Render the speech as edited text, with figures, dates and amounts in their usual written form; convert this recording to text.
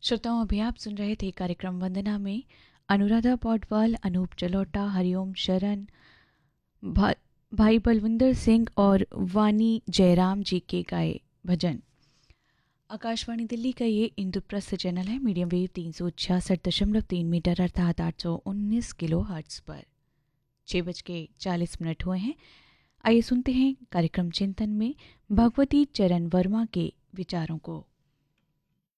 श्रोताओं, अभी आप सुन रहे थे कार्यक्रम वंदना में अनुराधा पौडवाल, अनूप जलोटा, हरिओम शरण, भा, भाई बलविंदर सिंह और वानी जयराम जी के गाए भजन। आकाशवाणी दिल्ली का ये इंद्रप्रस्थ चैनल है, मीडियम वेव 366.3 मीटर अर्थात 819 किलो हर्ट्स पर। 6:40 हुए हैं। आइए सुनते हैं कार्यक्रम चिंतन में भगवती चरण वर्मा के विचारों को।